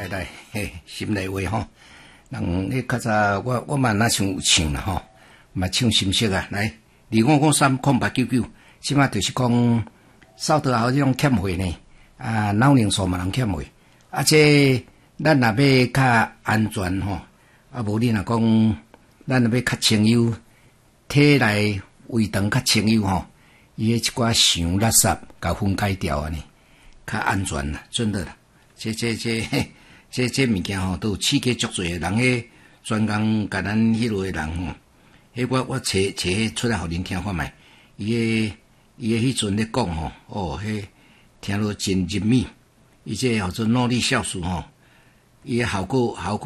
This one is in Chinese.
来，嘿，心内话吼。人迄较早我嘛哪像有唱啦吼，嘛唱心色啊。来，25530899，即马就是讲扫倒后即种欠费呢，脑宁数嘛人欠费，这咱若要较安全吼，无你若讲咱若要较清幽，体内胃肠较清幽吼，伊迄一寡想垃圾甲分解掉安尼，较安全啦，真的啦。这物件吼，都有刺激足侪人迄专工甲咱迄落诶人吼，迄我找迄出来互恁听看觅，伊迄阵咧讲吼，迄听落真入迷，伊这叫做诺丽酵素吼，伊诶效果